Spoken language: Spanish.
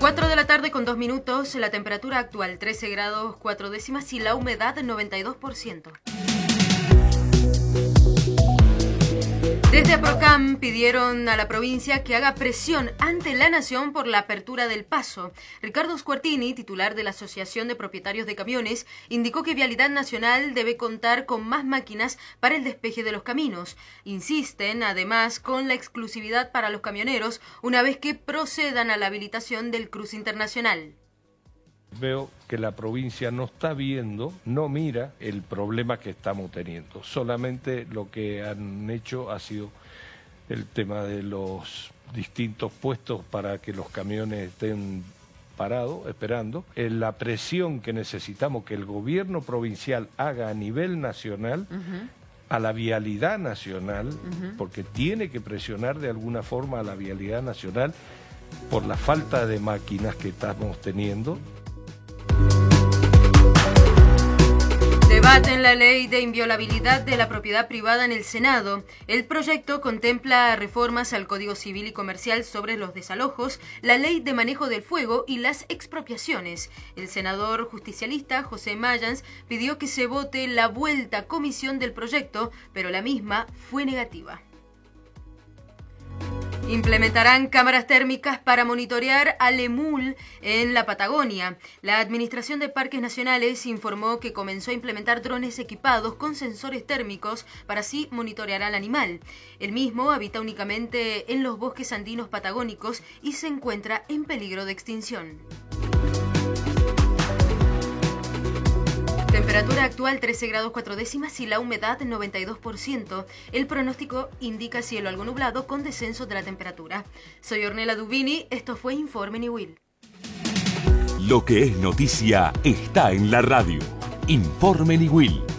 4 de la tarde con 2 minutos, la temperatura actual 13 grados 4 décimas y la humedad 92%. Desde APROCAM pidieron a la provincia que haga presión ante la Nación por la apertura del paso. Ricardo Squartini, titular de la Asociación de Propietarios de Camiones, indicó que Vialidad Nacional debe contar con más máquinas para el despeje de los caminos. Insisten, además, con la exclusividad para los camioneros una vez que procedan a la habilitación del cruce internacional. Veo que la provincia no está viendo, no mira el problema que estamos teniendo. Solamente lo que han hecho ha sido el tema de los distintos puestos para que los camiones estén parados, esperando. La presión que necesitamos que el gobierno provincial haga a nivel nacional, a la vialidad nacional, porque tiene que presionar de alguna forma a la vialidad nacional por la falta de máquinas que estamos teniendo. Debaten la ley de inviolabilidad de la propiedad privada en el Senado. El proyecto contempla reformas al Código Civil y Comercial sobre los desalojos, la ley de manejo del fuego y las expropiaciones. El senador justicialista José Mayans pidió que se vote la vuelta a comisión del proyecto, pero la misma fue negativa. Implementarán cámaras térmicas para monitorear al emul en la Patagonia. La Administración de Parques Nacionales informó que comenzó a implementar drones equipados con sensores térmicos para así monitorear al animal. El mismo habita únicamente en los bosques andinos patagónicos y se encuentra en peligro de extinción. Temperatura actual 13 grados 4 décimas y la humedad 92%. El pronóstico indica cielo algo nublado con descenso de la temperatura. Soy Ornella Dubini, esto fue Informe Niwil. Lo que es noticia está en la radio. Informe Niwil.